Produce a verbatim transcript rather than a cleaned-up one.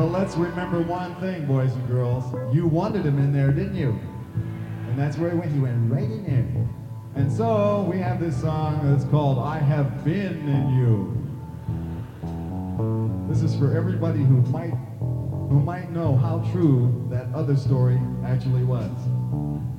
Well, let's remember one thing, boys and girls. You wanted him in there, didn't you? And that's where he went. He went right in there. And so we have this song that's called I Have Been in You. This is for everybody who might who might know how true that other story actually was.